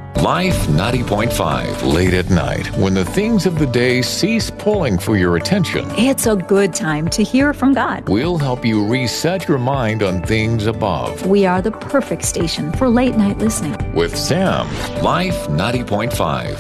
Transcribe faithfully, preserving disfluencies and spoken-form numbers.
Life ninety point five, late at night, when the things of the day cease pulling for your attention. It's a good time to hear from God. We'll help you reset your mind on things above. We are the perfect station for late night listening. With Sam, Life ninety point five.